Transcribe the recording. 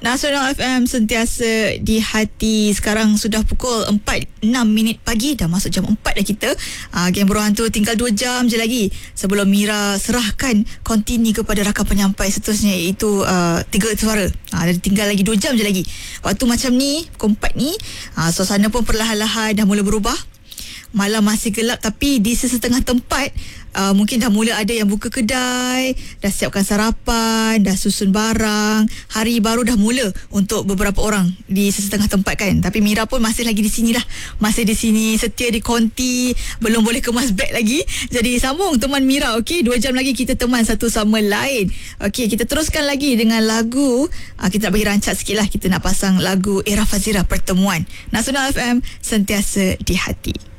Nasional FM sentiasa di hati. Sekarang sudah pukul 4.06 pagi. Dah masuk jam 4 dah kita. Geng Beruang tu tinggal 2 jam je lagi sebelum Mira serahkan kontini kepada rakan penyampai seterusnya, iaitu 3 suara. Tinggal lagi 2 jam je lagi. Waktu macam ni, pukul 4 ni, suasana pun perlahan-lahan dah mula berubah. Malam masih gelap, tapi di sesetengah tempat mungkin dah mula ada yang buka kedai, dah siapkan sarapan, dah susun barang. Hari baru dah mula untuk beberapa orang di sesetengah tempat kan. Tapi Mira pun masih lagi di sini lah. Masih di sini, setia di konti, belum boleh kemas beg lagi. Jadi sambung teman Mira, okey? 2 jam lagi kita teman satu sama lain. Okey, kita teruskan lagi dengan lagu. Kita nak bagi rancak sikit lah. Kita nak pasang lagu Era Fazira, Pertemuan. Nasional FM, sentiasa di hati.